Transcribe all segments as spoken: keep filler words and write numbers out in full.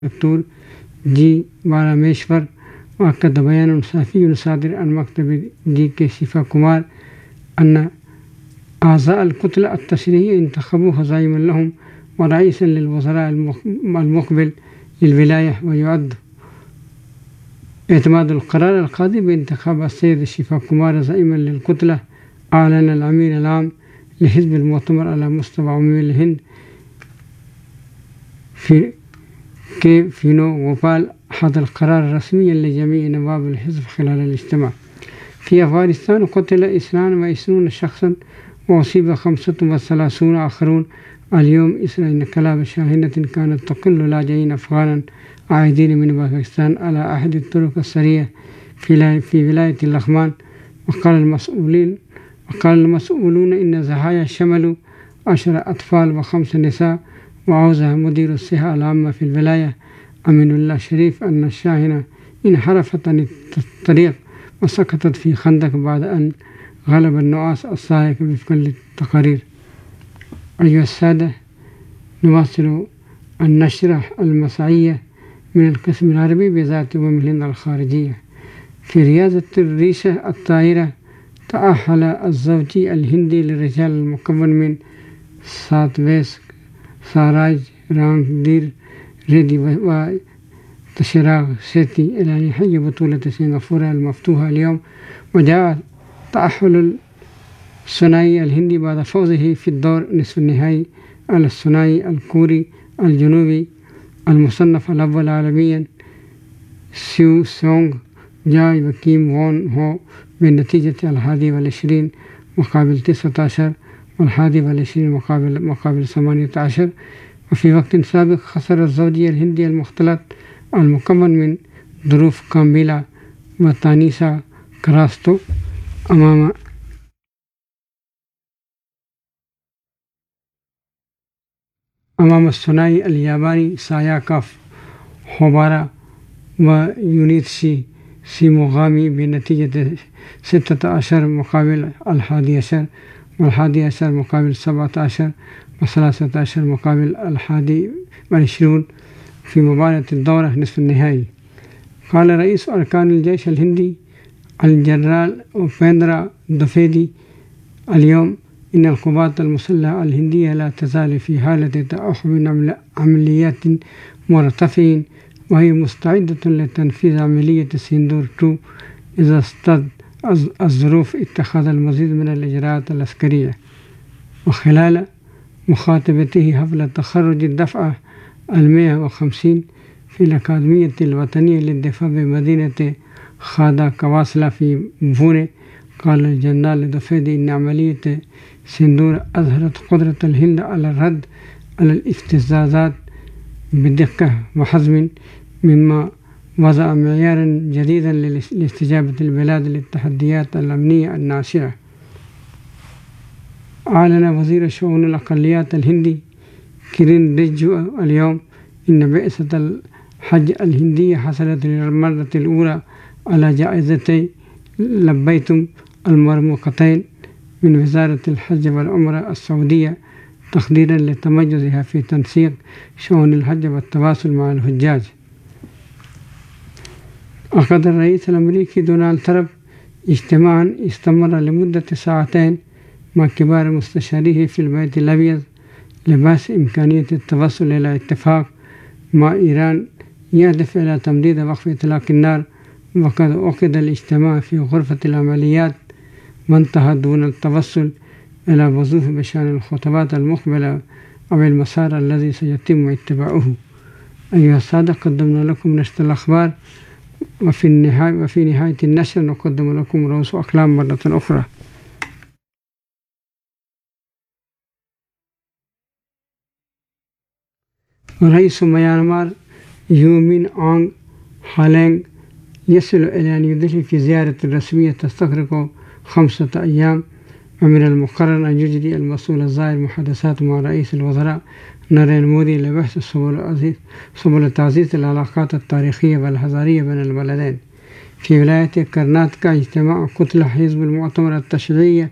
دكتور جي باراميشور. وأكد بيان صحفي صادر عن مكتب دي كي شيفا كومار أن أعضاء الكتلة التشريعية انتخبوه زعيما لهم ورئيسا للوزراء المقبل للولاية، ويعد اعتماد القرار القاضي بانتخاب السيد شيفا كومار زعيما للكتلة. أعلن الأمين العام لحزب المؤتمر على مستوى عموم الهند في كي فينو غوبال أحد القرار رسميا لجميع نواب الحزب خلال الاجتماع. في أفغانستان قتل اثنان وعشرون شخصا وأصيب خمسة وثلاثون آخرون اليوم إثر انقلاب شاحنة كانت تقل لاجئين أفغانا عائدين من باكستان على أحد الطرق السريعة في في ولاية اللغمان. وقال المسؤولين وقال المسؤولون إن الضحايا شملوا عشرة أطفال وخمس نساء. وأوضح مدير الصحة العامة في الولاية أمين الله شريف أن الشاحنة انحرفت عن الطريق وسقطت في خندق بعد أن غلب النعاس الصاعق وفقا للتقارير. أيها السادة، نواصل النشرة المسائية من القسم العربي بوزارة أمم الهند الخارجية. في رياضة الريشة الطائرة تأهل الزوجي الهندي للرجال المكون من ساتويس ساراج رانغدير ريدي وتشراغ سيتي إلى نهائي بطولة سنغافورة المفتوحة اليوم. وجاء تأهل الثنائي الهندي بعد فوزه في الدور نصف النهائي على الثنائي الكوري الجنوبي المصنف الأول عالميا سيو سونغ جاي وكيم وون هو بنتيجة الحادي والعشرين مقابل تسعة عشر والحادي والعشرين مقابل مقابل ثمانية عشر. وفي وقت سابق خسر الزوجي الهندي المختلط المكون من ظروف كامبيلا وتانيسا كراستو أمام أمام الثنائي الياباني ساياكا هوبارا ويونيتشي سيموغامي بنتيجة ستة عشر مقابل الحادي عشر والحادي عشر مقابل سبعة عشر وثلاثة عشر مقابل الحادي والعشرون في مباراة الدورة نصف النهائي. قال رئيس أركان الجيش الهندي الجنرال أوبيندرا دوفيدي اليوم إن القوات المسلحة الهندية لا تزال في حالة تأهب من عمليات مرتفعة، وهي مستعدة لتنفيذ عملية سندور اثنين إذا استد الظروف اتخذ المزيد من الإجراءات العسكرية. وخلال مخاطبته حفل تخرج الدفعة المئة وخمسين في الأكاديمية الوطنية للدفاع بمدينة خادا كواسلا في بوني، قال الجنرال دوفيدي إن عملية سندور أظهرت قدرة الهند على الرد على الاستفزازات بدقة وحزم، مما وضع معيارا جديدا لاستجابة البلاد للتحديات الأمنية الناشئة. أعلن وزير شؤون الأقليات الهندي كيرين ريجيجو اليوم إن بعثة الحج الهندية حصلت للمرة الأولى على جائزتي لبيتم المرموقتين من وزارة الحج والعمرة السعودية تقديرا لتميزها في تنسيق شؤون الحج والتواصل مع الحجاج. عقد الرئيس الأمريكي دونالد ترامب اجتماعا استمر لمدة ساعتين مع كبار مستشاريه في البيت الأبيض لبحث إمكانية التوصل إلى اتفاق مع إيران يهدف إلى تمديد وقف إطلاق النار. وقد عقد الاجتماع في غرفة العمليات وانتهى دون التوصل إلى وضوح بشأن الخطوات المقبلة أو المسار الذي سيتم اتباعه. أيها السادة، قدمنا لكم نشرة الأخبار، وفي النهاية وفي نهاية النشر نقدم لكم رؤوس أقلام مرة أخرى. رئيس ميانمار يومين آنغ هالينغ يصل إلى نيودلهي في زيارة رسمية تستغرق خمسة أيام، ومن المقرر أن يجري المسؤول الزائر محادثات مع رئيس الوزراء ناريندرا مودي لبحث سبل تعزيز العلاقات التاريخية والحضارية بين البلدين. في ولاية كرناتكا اجتماع كتلة حزب المؤتمر التشريعية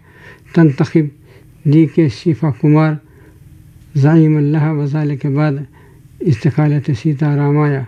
تنتخب دي كي شيفا كومار زعيما لها، وذلك بعد استقالت سیتا رامایا